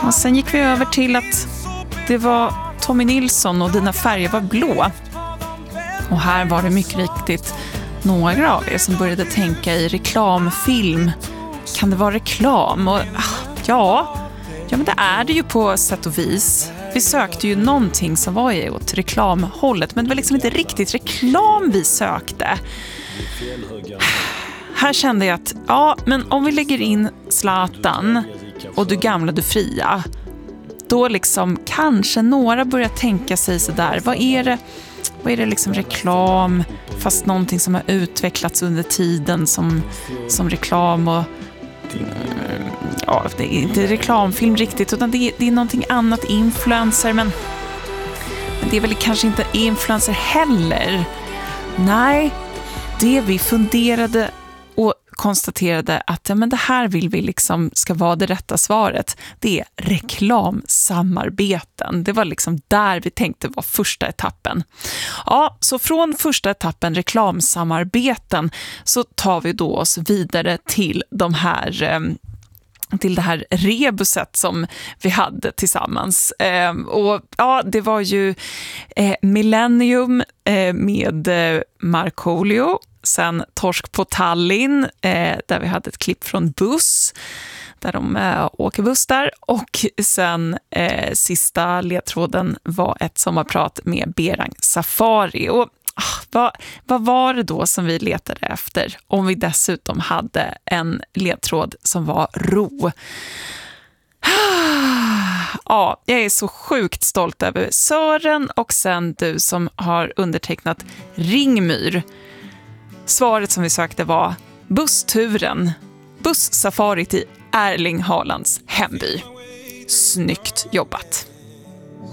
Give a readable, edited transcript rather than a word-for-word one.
Och sen gick vi över till att det var Tommy Nilsson och Dina färger var blå. Och här var det mycket riktigt några av er som började tänka i reklamfilm. Kan det vara reklam? Och ja, men det är det ju på sätt och vis. Vi sökte ju någonting som var åt reklamhållet, men det var liksom inte riktigt reklam vi sökte. Här kände jag att, men om vi lägger in Zlatan och Du gamla, du fria, då liksom kanske några börjar tänka sig så där. Vad är det liksom reklam, fast någonting som har utvecklats under tiden som reklam och det är inte reklamfilm riktigt, utan det är någonting annat, influencer, men det är väl kanske inte influencer heller. Nej, det vi funderade och konstaterade att men det här vill vi liksom ska vara det rätta svaret. Det är reklamsamarbeten. Det var liksom där vi tänkte var första etappen. Ja, så från första etappen reklamsamarbeten så tar vi då oss vidare till till det här rebuset som vi hade tillsammans. Och ja, det var ju Millennium med Markoolio. Sen Torsk på Tallinn, där vi hade ett klipp från Buss, där de åker buss där. Och sen sista ledtråden var ett sommarprat med Berang Safari. Och vad var det då som vi letade efter om vi dessutom hade en ledtråd som var ro? Ja, jag är så sjukt stolt över Sören och sen du som har undertecknat Ringmyr. Svaret som vi sökte var bussturen, bussafari till Erling Haalands hemby. Snyggt jobbat!